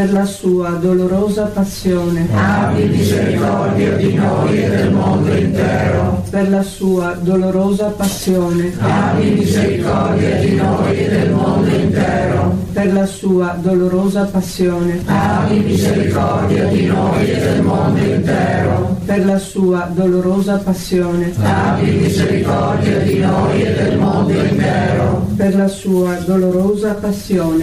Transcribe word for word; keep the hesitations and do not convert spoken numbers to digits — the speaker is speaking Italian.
per la sua dolorosa passione, abbi misericordia di noi e del mondo intero, per la sua dolorosa passione, abbi misericordia di noi e del mondo intero, per la sua dolorosa passione, abbi misericordia di noi e del mondo intero, per la sua dolorosa passione, abbi misericordia di noi e del mondo intero, per la sua dolorosa passione,